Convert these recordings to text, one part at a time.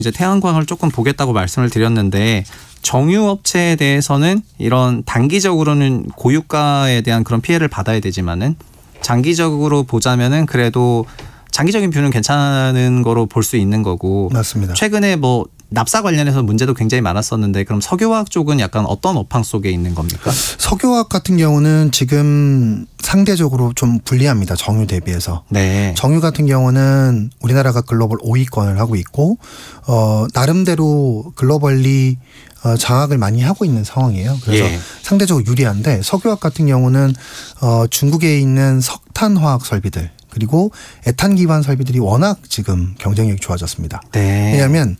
이제 태양광을 조금 보겠다고 말씀을 드렸는데 정유업체에 대해서는 이런 단기적으로는 고유가에 대한 그런 피해를 받아야 되지만은 장기적으로 보자면은 그래도 장기적인 뷰는 괜찮은 거로 볼 수 있는 거고. 맞습니다. 최근에 뭐 납사 관련해서 문제도 굉장히 많았었는데 그럼 석유화학 쪽은 약간 어떤 업황 속에 있는 겁니까? 석유화학 같은 경우는 지금 상대적으로 좀 불리합니다. 정유 대비해서. 네. 정유 같은 경우는 우리나라가 글로벌 5위권을 하고 있고 나름대로 글로벌리 장악을 많이 하고 있는 상황이에요. 그래서 예. 상대적으로 유리한데 석유화학 같은 경우는 중국에 있는 석탄화학 설비들 그리고 에탄 기반 설비들이 워낙 지금 경쟁력이 좋아졌습니다. 네. 왜냐하면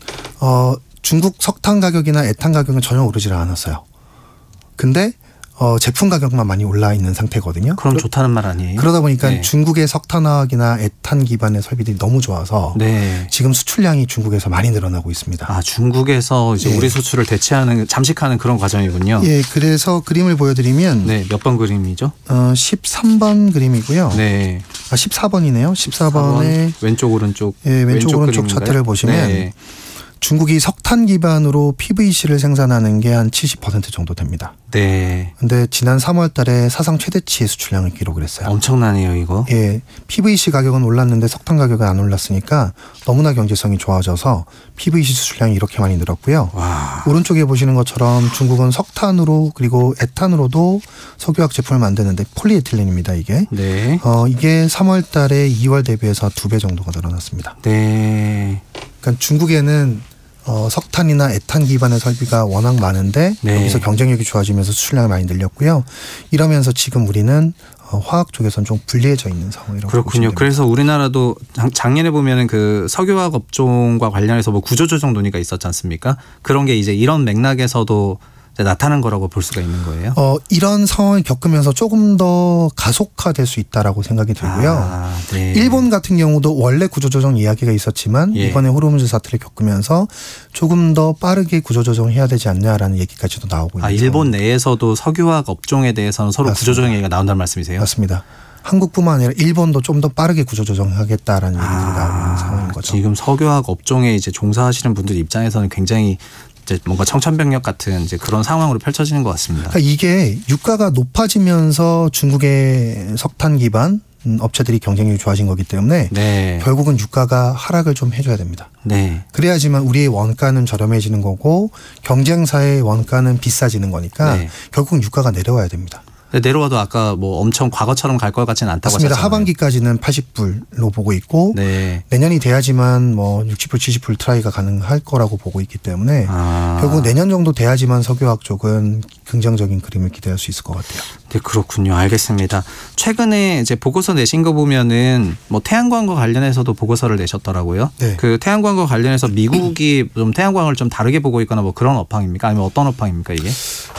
중국 석탄 가격이나 에탄 가격은 전혀 오르지를 않았어요. 근데 제품 가격만 많이 올라 있는 상태거든요. 그럼 좋다는 말 아니에요? 그러다 보니까 네. 중국의 석탄화학이나 에탄 기반의 설비들이 너무 좋아서 네. 지금 수출량이 중국에서 많이 늘어나고 있습니다. 아, 중국에서 이제 예. 우리 수출을 대체하는 잠식하는 그런 과정이군요. 예, 그래서 그림을 보여드리면 네, 몇 번 그림이죠? 13번 그림이고요. 네. 14번이네요. 14번에 왼쪽 오른쪽. 예, 왼쪽 오른쪽 그림인가요? 차트를 보시면 네. 중국이 석탄 기반으로 PVC를 생산하는 게 한 70% 정도 됩니다. 네. 근데 지난 3월 달에 사상 최대치의 수출량을 기록을 했어요. 엄청나네요, 이거. 예, PVC 가격은 올랐는데 석탄 가격은 안 올랐으니까 너무나 경제성이 좋아져서 PVC 수출량이 이렇게 많이 늘었고요. 와. 오른쪽에 보시는 것처럼 중국은 석탄으로 그리고 에탄으로도 석유화학 제품을 만드는데 폴리에틸렌입니다, 이게. 네. 이게 3월 달에 2월 대비해서 2배 정도가 늘어났습니다. 네. 그러니까 중국에는 석탄이나 에탄 기반의 설비가 워낙 많은데 네. 여기서 경쟁력이 좋아지면서 수출량이 많이 늘렸고요. 이러면서 지금 우리는 화학 쪽에서는 좀 불리해져 있는 상황이라고 보시면 그렇군요. 됩니다. 그래서 우리나라도 작년에 보면은 그 석유화학 업종과 관련해서 뭐 구조조정 논의가 있었지 않습니까? 그런 게 이제 이런 맥락에서도 이제 나타난 거라고 볼 수가 있는 거예요. 이런 상황을 겪으면서 조금 더 가속화될 수 있다라고 생각이 들고요. 아, 네. 일본 같은 경우도 원래 구조조정 이야기가 있었지만 예. 이번에 호르무즈 사태를 겪으면서 조금 더 빠르게 구조조정해야 되지 않냐라는 얘기까지도 나오고 있는 일본 상황입니다. 내에서도 석유화학 업종에 대해서는 서로 맞습니다. 구조조정 얘기가 나온다는 말씀이세요? 맞습니다. 한국뿐만 아니라 일본도 좀 더 빠르게 구조조정하겠다라는 얘기들이 나오고 있는 상황인 거죠. 지금 석유화학 업종에 이제 종사하시는 분들 입장에서는 굉장히 이제 뭔가 청천벽력 같은 이제 그런 상황으로 펼쳐지는 것 같습니다. 그러니까 이게 유가가 높아지면서 중국의 석탄 기반 업체들이 경쟁력이 좋아진 거기 때문에 네. 결국은 유가가 하락을 좀 해줘야 됩니다. 네. 그래야지만 우리의 원가는 저렴해지는 거고 경쟁사의 원가는 비싸지는 거니까 네. 결국은 유가가 내려와야 됩니다. 내려와도 아까 뭐 엄청 과거처럼 갈 것 같지는 않다고 맞습니다. 하셨잖아요. 하반기까지는 80불로 보고 있고 네. 내년이 돼야지만 뭐 60불, 70불 트라이가 가능할 거라고 보고 있기 때문에 결국 내년 정도 돼야지만 석유화학 쪽은 긍정적인 그림을 기대할 수 있을 것 같아요. 네, 그렇군요. 알겠습니다. 최근에 이제 보고서 내신 거 보면은 뭐 태양광과 관련해서도 보고서를 내셨더라고요. 네. 그 태양광과 관련해서 미국이 좀 태양광을 좀 다르게 보고 있거나 뭐 그런 업황입니까? 아니면 어떤 업황입니까 이게?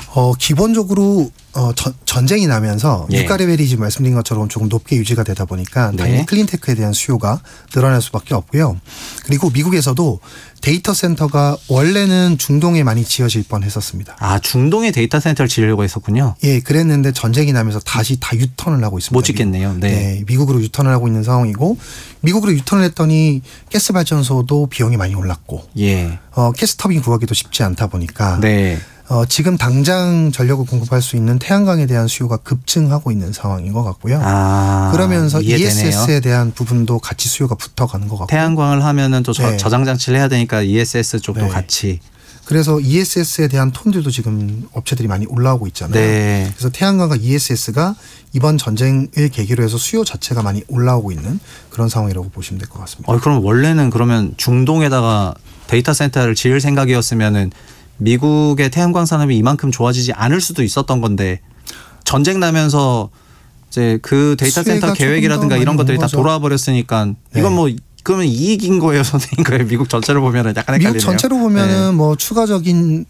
기본적으로 전쟁이 나면서 예. 유가 레벨이 지금 말씀드린 것처럼 조금 높게 유지가 되다 보니까 네. 당연히 클린테크에 대한 수요가 늘어날 수밖에 없고요. 그리고 미국에서도 데이터 센터가 원래는 중동에 많이 지어질 뻔했었습니다. 아, 중동에 데이터 센터를 지으려고 했었군요. 예, 그랬는데 전쟁이 나면서 다시 다 유턴을 하고 있습니다. 못 짓겠네요. 네. 네, 미국으로 유턴을 하고 있는 상황이고 미국으로 유턴을 했더니 가스 발전소도 비용이 많이 올랐고 예. 가스터빈 구하기도 쉽지 않다 보니까 네. 지금 당장 전력을 공급할 수 있는 태양광에 대한 수요가 급증하고 있는 상황인 것 같고요. 그러면서 이해되네요. ESS에 대한 부분도 같이 수요가 붙어가는 것 같고. 태양광을 하면은 또 네. 저장 장치를 해야 되니까 ESS 쪽도 네. 같이. 그래서 ESS에 대한 톤들도 지금 업체들이 많이 올라오고 있잖아요. 네. 그래서 태양광과 ESS가 이번 전쟁을 계기로 해서 수요 자체가 많이 올라오고 있는 그런 상황이라고 보시면 될 것 같습니다. 그럼 원래는 그러면 중동에다가 데이터 센터를 지을 생각이었으면은 미국의 태양광 산업이 이만큼 좋아지지 않을 수도 있었던 건데 전쟁 나면서 이제 그 데이터 센터 계획이라든가 이런 것들이 다 돌아와 버렸으니까 네. 이건 뭐 그러면 이익인 거예요, 선생님 거예요. 미국 전체를 보면은 약간 헷갈리네요. 미국 전체로 보면은 네. 뭐 추가적인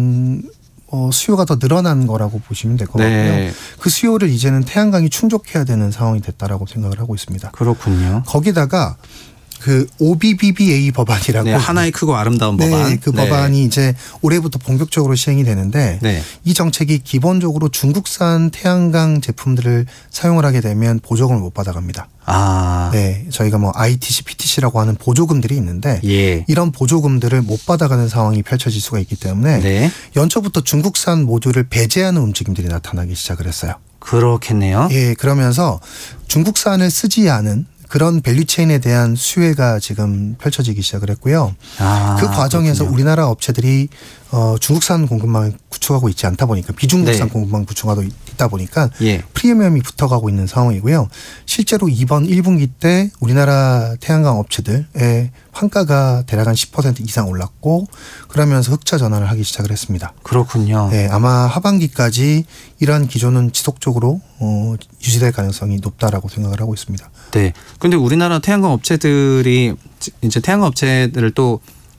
수요가 더 늘어난 거라고 보시면 될 것 네. 같고요. 그 수요를 이제는 태양광이 충족해야 되는 상황이 됐다라고 생각을 하고 있습니다. 그렇군요. 거기다가 그 OBBBA 법안이라고 네, 하나의 크고 아름다운 법안. 네, 그 법안이 이제 올해부터 본격적으로 시행이 되는데 네. 이 정책이 기본적으로 중국산 태양광 제품들을 사용을 하게 되면 보조금을 못 받아갑니다. 아, 네, 저희가 뭐 ITC, PTC라고 하는 보조금들이 있는데 예. 이런 보조금들을 못 받아가는 상황이 펼쳐질 수가 있기 때문에 네. 연초부터 중국산 모듈을 배제하는 움직임들이 나타나기 시작을 했어요. 그렇겠네요. 예, 그러면서 중국산을 쓰지 않은 그런 밸류체인에 대한 수혜가 지금 펼쳐지기 시작을 했고요. 아, 그 과정에서 그렇군요. 우리나라 업체들이 중국산 공급망을 구축하고 있지 않다 보니까 비중국산 네. 공급망 구축하고 있다 보니까 예. 프리미엄이 붙어가고 있는 상황이고요. 실제로 이번 1분기 때 우리나라 태양광 업체들의 환가가 대략 한 10% 이상 올랐고 그러면서 흑자 전환을 하기 시작을 했습니다. 그렇군요. 네, 아마 하반기까지 이러한 기조는 지속적으로 유지될 가능성이 높다라고 생각을 하고 있습니다. 네. 근데 우리나라 태양광 업체들이 이제 태양광 업체들을 또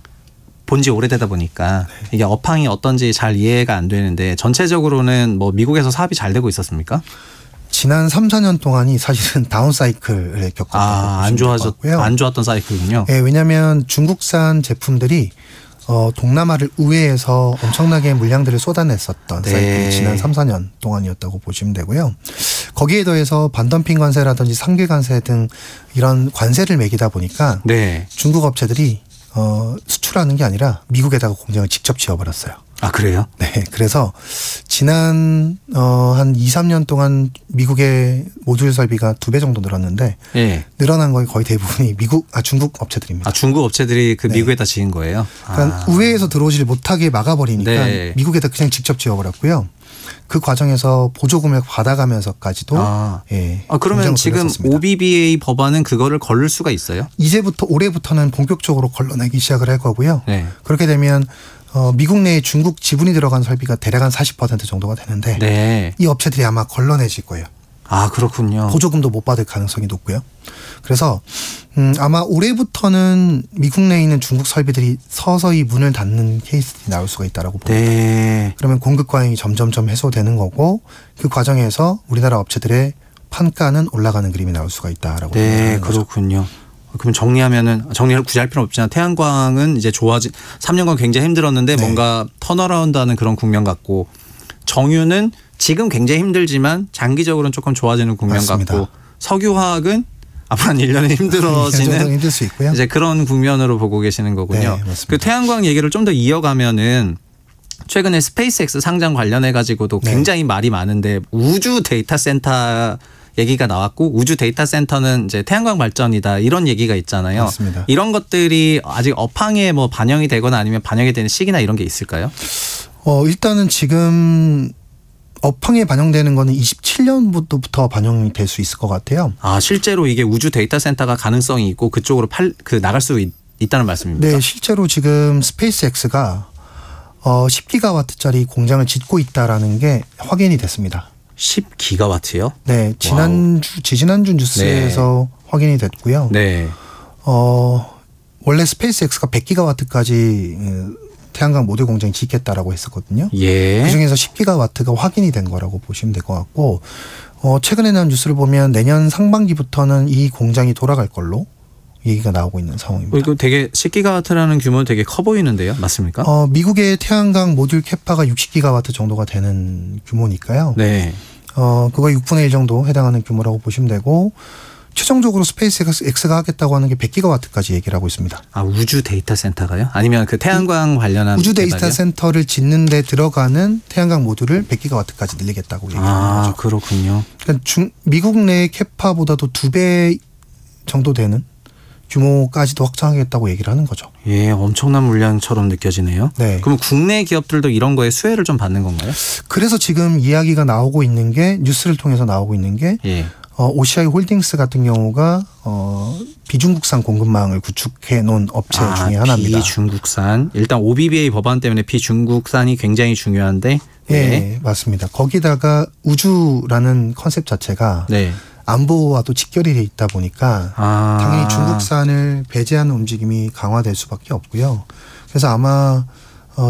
본지 오래되다 보니까 이게 업황이 어떤지 잘 이해가 안 되는데 전체적으로는 뭐 미국에서 사업이 잘 되고 있었습니까? 지난 3, 4년 동안이 사실은 다운 사이클을 겪었다고 아, 안 좋았던 사이클군요. 네, 왜냐하면 중국산 제품들이 동남아를 우회해서 엄청나게 물량들을 쏟아냈었던 네. 사이클이 지난 3, 4년 동안이었다고 보시면 되고요. 거기에 더해서 반덤핑 관세라든지 상계 관세 등 이런 관세를 매기다 보니까 네. 중국 업체들이 수출하는 게 아니라 미국에다가 공장을 직접 지어버렸어요. 아, 그래요? 네. 그래서 지난 한 2, 3년 동안 미국의 모듈 설비가 2배 정도 늘었는데 예. 늘어난 거의 거의 대부분이 중국 업체들입니다. 아, 중국 업체들이 그 네. 미국에다 지은 거예요? 그러니까 우회해서 들어오질 못하게 막아버리니까 네. 미국에다 그냥 직접 지어버렸고요. 그 과정에서 보조금을 받아가면서까지도 예. 그러면 공장을 지금 돌렸었습니다. OBBA 법안은 그거를 걸을 수가 있어요? 이제부터 올해부터는 본격적으로 걸러내기 시작을 할 거고요. 네. 그렇게 되면 미국 내에 중국 지분이 들어간 설비가 대략 한 40% 정도가 되는데 네. 이 업체들이 아마 걸러내질 거예요. 아, 그렇군요. 보조금도 못 받을 가능성이 높고요. 그래서 아마 올해부터는 미국 내에 있는 중국 설비들이 서서히 문을 닫는 케이스들이 나올 수가 있다라고 봅니다. 네. 그러면 공급 과잉이 점점점 해소되는 거고 그 과정에서 우리나라 업체들의 판가는 올라가는 그림이 나올 수가 있다라고 네, 생각하는 거죠. 그렇군요. 그럼 정리를 굳이 할 필요는 없지만 태양광은 이제 3년간 굉장히 힘들었는데 네. 뭔가 턴어라운드하는 그런 국면 같고 정유는 지금 굉장히 힘들지만 장기적으로는 조금 좋아지는 국면 맞습니다. 같고 석유화학은 앞으로 한 1년은 힘들어지는 힘들 수 있고요. 이제 그런 국면으로 보고 계시는 거군요. 네, 맞습니다. 그 태양광 얘기를 좀 더 이어가면은 최근에 스페이스X 상장 관련해 가지고도 네. 굉장히 말이 많은데 우주 데이터 센터 얘기가 나왔고 우주 데이터 센터는 이제 태양광 발전이다 이런 얘기가 있잖아요. 맞습니다. 이런 것들이 아직 업황에 뭐 반영이 되거나 아니면 반영이 되는 시기나 이런 게 있을까요? 일단은 지금 업황에 반영되는 거는 27년부터 반영이 될 수 있을 것 같아요. 아, 실제로 이게 우주 데이터 센터가 가능성이 있고 그쪽으로 나갈 수 있다는 말씀입니까? 네, 실제로 지금 스페이스X가 10기가와트짜리 공장을 짓고 있다라는 게 확인이 됐습니다. 10기가와트요? 네, 지지난주 뉴스에서 확인이 됐고요. 네. 원래 스페이스X가 100기가와트까지 태양광 모듈 공장을 짓겠다라고 했었거든요. 예. 그중에서 10기가와트가 확인이 된 거라고 보시면 될 것 같고 최근에 나온 뉴스를 보면 내년 상반기부터는 이 공장이 돌아갈 걸로 얘기가 나오고 있는 상황입니다. 이거 되게 10기가와트라는 규모는 되게 커 보이는데요. 맞습니까? 미국의 태양광 모듈 캐파가 60기가와트 정도가 되는 규모니까요. 네. 그거 6분의 1 정도 해당하는 규모라고 보시면 되고 최종적으로 스페이스X가 하겠다고 하는 게 100기가와트까지 얘기를 하고 있습니다. 아, 우주 데이터 센터가요? 아니면 그 태양광 관련한 우주 데이터 개발이요? 센터를 짓는 데 들어가는 태양광 모듈을 100기가와트까지 늘리겠다고 얘기하는 거죠. 그렇군요. 그러니까 미국 내 캐파보다도 2배 정도 되는 규모까지도 확장하겠다고 얘기를 하는 거죠. 예, 엄청난 물량처럼 느껴지네요. 네. 그럼 국내 기업들도 이런 거에 수혜를 좀 받는 건가요? 그래서 지금 이야기가 나오고 있는 게 뉴스를 통해서 나오고 있는 게 예. OCI 홀딩스 같은 경우가 비중국산 공급망을 구축해 놓은 업체 중에 하나입니다. 비중국산. 일단 OBBA 법안 때문에 비중국산이 굉장히 중요한데. 네, 맞습니다. 거기다가 우주라는 컨셉 자체가 네. 안보와도 직결이 돼 있다 보니까 당연히 중국산을 배제하는 움직임이 강화될 수밖에 없고요. 그래서 아마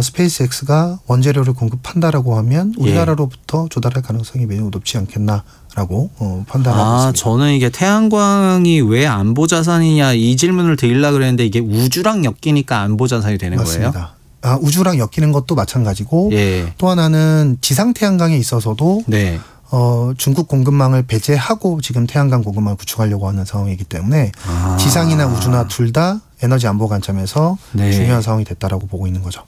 스페이스X가 원재료를 공급한다라고 하면 우리나라로부터 조달할 가능성이 매우 높지 않겠나라고 있다라고 판단하고 있습니다. 저는 이게 태양광이 왜 안보 자산이냐 이 질문을 드리려고 그랬는데 이게 우주랑 엮이니까 안보 자산이 되는 맞습니다. 거예요? 우주랑 엮이는 것도 마찬가지고 예. 또 하나는 지상 태양광에 있어서도 네. 중국 공급망을 배제하고 지금 태양광 공급망을 구축하려고 하는 상황이기 때문에 지상이나 우주나 둘 다 에너지 안보 관점에서 네. 중요한 상황이 됐다라고 보고 있는 거죠.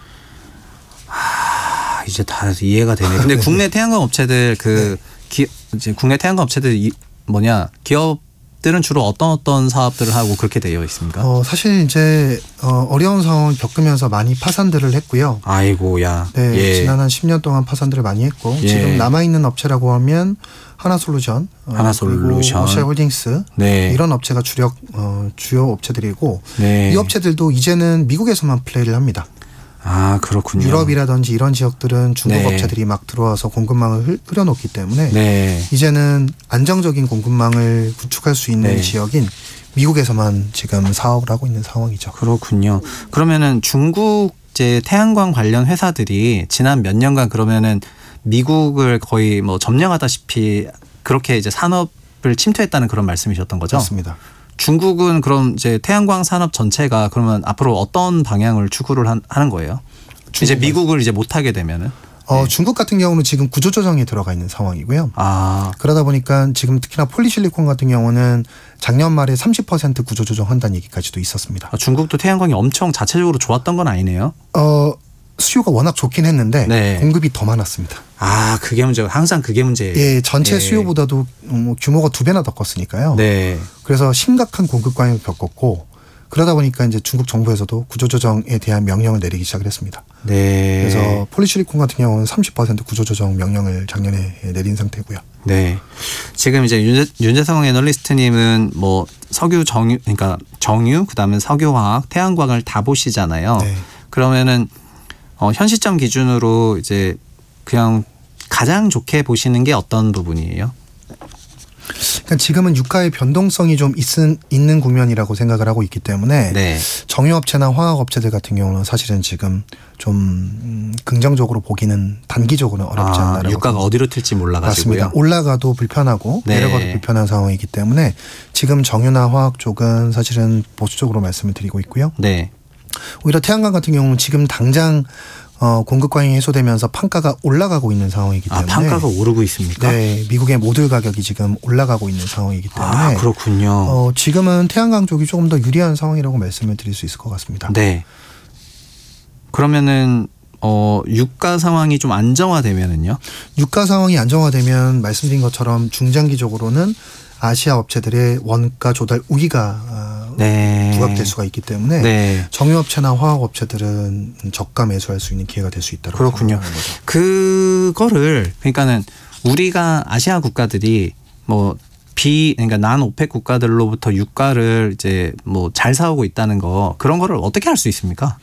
이제 다 이해가 되네. 근데 국내 태양광 업체들 이제 국내 태양광 업체들 기업들은 주로 어떤 사업들을 하고 그렇게 되어 있습니까? 사실 이제 어려운 상황을 겪으면서 많이 파산들을 했고요. 아이고야. 네, 예. 지난 한 10년 동안 파산들을 많이 했고 예. 지금 남아 있는 업체라고 하면 하나솔루션, 그리고 오셀홀딩스 네. 이런 업체가 주요 업체들이고 네. 이 업체들도 이제는 미국에서만 플레이를 합니다. 그렇군요. 유럽이라든지 이런 지역들은 중국 네. 업체들이 막 들어와서 공급망을 흐려놓기 때문에 네. 이제는 안정적인 공급망을 구축할 수 있는 네. 지역인 미국에서만 지금 사업을 하고 있는 상황이죠. 그렇군요. 그러면은 중국 이제 태양광 관련 회사들이 지난 몇 년간 그러면은 미국을 거의 뭐 점령하다시피 그렇게 이제 산업을 침투했다는 그런 말씀이셨던 거죠? 그렇습니다. 중국은 그럼 이제 태양광 산업 전체가 그러면 앞으로 어떤 방향을 추구를 하는 거예요? 이제 미국을 이제 못하게 되면은? 네. 중국 같은 경우는 지금 구조조정에 들어가 있는 상황이고요. 그러다 보니까 지금 특히나 폴리실리콘 같은 경우는 작년 말에 30% 구조조정한다는 얘기까지도 있었습니다. 중국도 태양광이 엄청 자체적으로 좋았던 건 아니네요? 수요가 워낙 좋긴 했는데 네. 공급이 더 많았습니다. 그게 문제가 항상 그게 문제예요. 예, 전체 예. 수요보다도 규모가 2배나 더 컸으니까요. 네. 그래서 심각한 공급 과잉을 겪었고 그러다 보니까 이제 중국 정부에서도 구조조정에 대한 명령을 내리기 시작을 했습니다. 네. 그래서 폴리실리콘 같은 경우는 30% 구조조정 명령을 작년에 내린 상태고요. 네. 지금 이제 윤재성 애널리스트님은 뭐 그러니까 정유, 그다음에 석유화학, 태양광을 다 보시잖아요. 네. 그러면은 현 시점 기준으로 이제 그냥 가장 좋게 보시는 게 어떤 부분이에요? 그러니까 지금은 유가의 변동성이 좀 있는 국면이라고 생각을 하고 있기 때문에 네. 정유업체나 화학업체들 같은 경우는 사실은 지금 좀 긍정적으로 보기는 단기적으로는 어렵지 않나라고. 유가가 어디로 튈지 몰라가지고요. 맞습니다. 올라가도 불편하고 네. 내려가도 불편한 상황이기 때문에 지금 정유나 화학 쪽은 사실은 보수적으로 말씀을 드리고 있고요. 네. 오히려 태양광 같은 경우는 지금 당장 공급 과잉이 해소되면서 판가가 올라가고 있는 상황이기 때문에 판가가 오르고 있습니까? 네, 미국의 모듈 가격이 지금 올라가고 있는 상황이기 때문에 그렇군요. 지금은 태양광 쪽이 조금 더 유리한 상황이라고 말씀을 드릴 수 있을 것 같습니다. 네. 그러면은 유가 상황이 좀 안정화되면은요? 유가 상황이 안정화되면 말씀드린 것처럼 중장기적으로는 아시아 업체들의 원가 조달 우위가 부각될 수가 있기 때문에 네. 정유업체나 화학업체들은 저가 매수할 수 있는 기회가 될 수 있다고 그렇군요. 생각하는 거죠. 그거를 그러니까는 우리가 아시아 국가들이 그러니까 난 오펙 국가들로부터 유가를 이제 뭐 잘 사오고 있다는 거 그런 거를 어떻게 할 수 있습니까?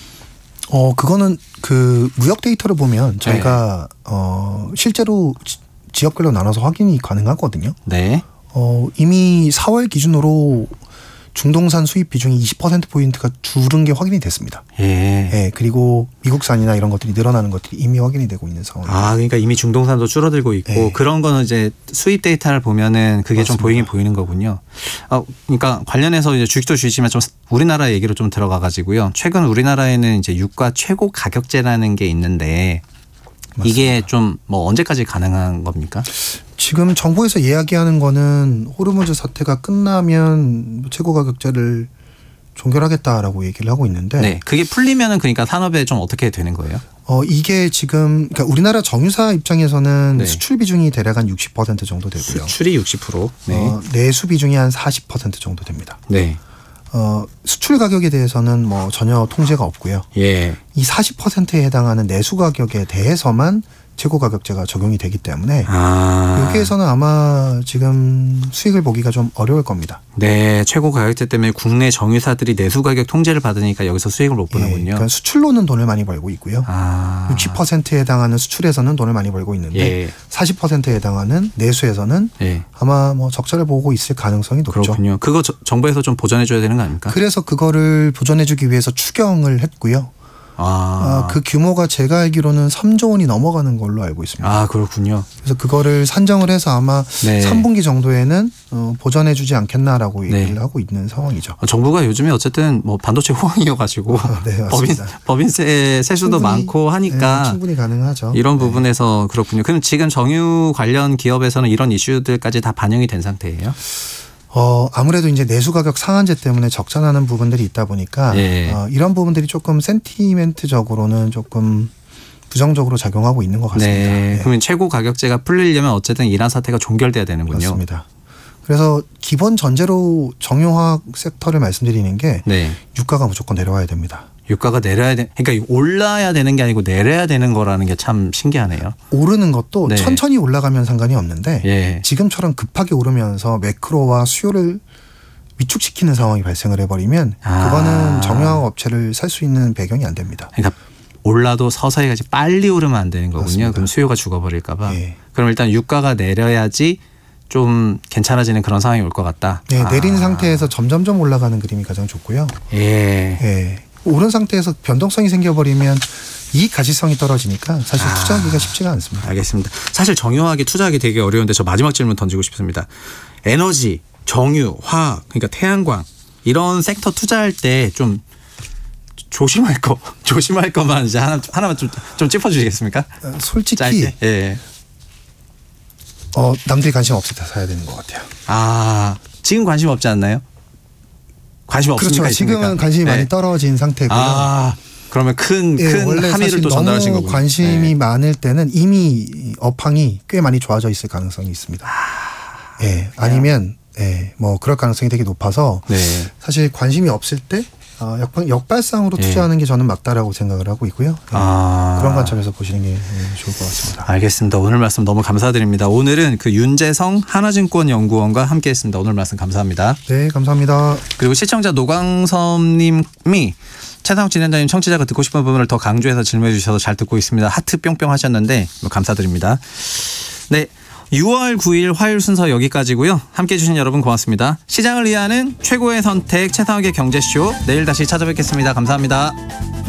그거는 그 무역 데이터를 보면 저희가 실제로 지역별로 나눠서 확인이 가능하거든요. 네. 이미 4월 기준으로 중동산 수입 비중이 20%포인트가 줄은 게 확인이 됐습니다. 예. 예, 그리고 미국산이나 이런 것들이 늘어나는 것들이 이미 확인이 되고 있는 상황입니다. 그러니까 이미 중동산도 줄어들고 있고 네. 그런 거는 이제 수입 데이터를 보면은 그게 맞습니다. 좀 보이긴 보이는 거군요. 그러니까 관련해서 이제 주식도 주시지만 좀 우리나라 얘기로 좀 들어가 가지고요. 최근 우리나라에는 이제 유가 최고 가격제라는 게 있는데 맞습니다. 이게 좀 뭐 언제까지 가능한 겁니까? 지금 정부에서 이야기하는 거는 호르무즈 사태가 끝나면 최고 가격제를 종결하겠다라고 얘기를 하고 있는데 네. 그게 풀리면은 그러니까 산업에 좀 어떻게 되는 거예요? 이게 지금 그러니까 우리나라 정유사 입장에서는 네. 수출 비중이 대략 한 60% 정도 되고요. 수출이 60%. 네. 내수 비중이 한 40% 정도 됩니다. 네. 수출 가격에 대해서는 뭐 전혀 통제가 없고요. 예. 이 40%에 해당하는 내수 가격에 대해서만 최고 가격제가 적용이 되기 때문에 여기에서는 아마 지금 수익을 보기가 좀 어려울 겁니다. 네, 최고 가격제 때문에 국내 정유사들이 내수 가격 통제를 받으니까 여기서 수익을 못 보는군요. 그러니까 수출로는 돈을 많이 벌고 있고요. 60%에 해당하는 수출에서는 돈을 많이 벌고 있는데 40%에 해당하는 내수에서는 아마 뭐 적자를 보고 있을 가능성이 높죠. 그렇군요. 그거 정부에서 좀 보전해 줘야 되는 거 아닙니까? 그래서 그거를 보전해 주기 위해서 추경을 했고요. 그 규모가 제가 알기로는 3조 원이 넘어가는 걸로 알고 있습니다. 아, 그렇군요. 그래서 그거를 산정을 해서 아마 네. 3분기 정도에는 보전해주지 않겠나라고 얘기를 네. 하고 있는 상황이죠. 정부가 요즘에 어쨌든 뭐 반도체 호황이어가지고 네, 맞습니다. 법인세 세수도 많고 하니까 네, 충분히 가능하죠. 이런 부분에서 그렇군요. 그럼 지금 정유 관련 기업에서는 이런 이슈들까지 다 반영이 된 상태예요? 아무래도 이제 내수 가격 상한제 때문에 적자나는 부분들이 있다 보니까 예. 이런 부분들이 조금 센티멘트적으로는 조금 부정적으로 작용하고 있는 것 같습니다. 네. 네. 그러면 최고 가격제가 풀리려면 어쨌든 이란 사태가 종결돼야 되는군요. 맞습니다. 그래서 기본 전제로 정유화학 섹터를 말씀드리는 게 네. 유가가 무조건 내려와야 됩니다. 유가가 내려야 돼. 그러니까 올라야 되는 게 아니고 내려야 되는 거라는 게 참 신기하네요. 오르는 것도 네. 천천히 올라가면 상관이 없는데 예. 지금처럼 급하게 오르면서 매크로와 수요를 위축시키는 상황이 발생을 해버리면 그거는 정유화학 업체를 살 수 있는 배경이 안 됩니다. 그러니까 올라도 서서히 가지 빨리 오르면 안 되는 거군요. 맞습니다. 그럼 수요가 죽어버릴까 봐. 예. 그럼 일단 유가가 내려야지 좀 괜찮아지는 그런 상황이 올 것 같다. 네, 내린 상태에서 점점점 올라가는 그림이 가장 좋고요. 예. 예. 오른 상태에서 변동성이 생겨버리면 이익 가치성이 떨어지니까 사실 투자하기가 쉽지가 않습니다. 알겠습니다. 사실 정유화학에 투자하기 되게 어려운데 저 마지막 질문 던지고 싶습니다. 에너지, 정유, 화학, 그러니까 태양광 이런 섹터 투자할 때 좀 조심할 것만 이제 하나만 좀 짚어주시겠습니까? 솔직히 짧게. 예. 남들이 관심 없을 때 사야 되는 것 같아요. 지금 관심 없지 않나요? 관심 없습니까? 그렇죠. 지금은 있습니까? 관심이 네. 많이 떨어진 상태고요. 그러면 큰 원래 함의를 사실 또 전달하신 너무 거군요. 관심이 네. 많을 때는 이미 업황이 꽤 많이 좋아져 있을 가능성이 있습니다. 아니면 뭐 그럴 가능성이 되게 높아서 네. 사실 관심이 없을 때 역발상으로 투자하는 게 저는 맞다라고 생각을 하고 있고요. 그런 관점에서 보시는 게 좋을 것 같습니다. 알겠습니다. 오늘 말씀 너무 감사드립니다. 오늘은 그 윤재성 하나증권연구원과 함께했습니다. 오늘 말씀 감사합니다. 네, 감사합니다. 그리고 시청자 노광섭님이 최상욱 진행자님 청취자가 듣고 싶은 부분을 더 강조해서 질문해 주셔서 잘 듣고 있습니다. 하트 뿅뿅 하셨는데 감사드립니다. 네. 6월 9일 화요일 순서 여기까지고요. 함께해 주신 여러분 고맙습니다. 시장을 이해하는 최고의 선택 최상욱의 경제쇼 내일 다시 찾아뵙겠습니다. 감사합니다.